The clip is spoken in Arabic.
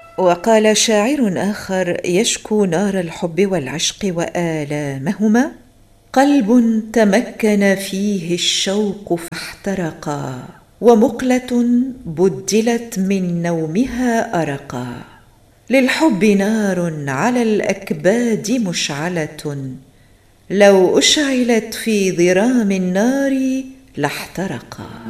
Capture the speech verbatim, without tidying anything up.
وقال شاعر آخر يشكو نار الحب والعشق وآلامهما: قلب تمكن فيه الشوق فاحترقا، ومقلة بدلت من نومها أرقا. للحب نار على الأكباد مشعلة، لو أشعلت في ضرام النار لاحترقا.